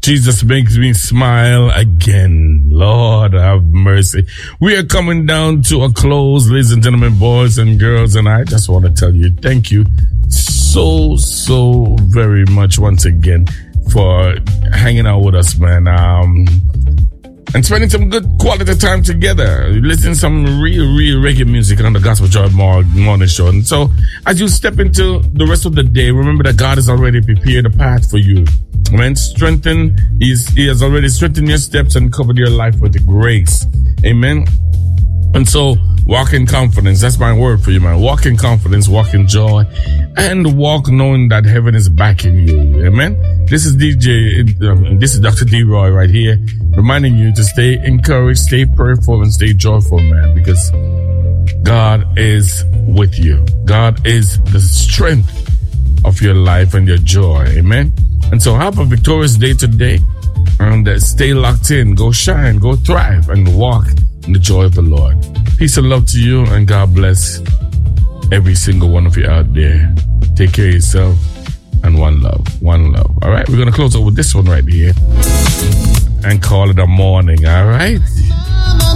Jesus makes me smile again. Lord have mercy. We are coming down to a close, ladies and gentlemen, boys and girls, and I just want to tell you thank you so very much once again for hanging out with us, man. And spending some good quality time together. Listening to some real reggae music on the Gospel Joy Morning Show. And so, as you step into the rest of the day, remember that God has already prepared a path for you. Amen. He has already strengthened your steps and covered your life with grace. Amen. And so, walk in confidence. That's my word for you, man. Walk in confidence, walk in joy, and walk knowing that heaven is backing you. Amen. This is Dr. D. Roy right here, reminding you to stay encouraged, stay prayerful, and stay joyful, man, because God is with you. God is the strength of your life and your joy. Amen. And so have a victorious day today, and stay locked in. Go shine, go thrive, and walk in the joy of the Lord. Peace and love to you, and God bless every single one of you out there. Take care of yourself, and one love. All right, we're going to close out with this one right here and call it a morning. All right.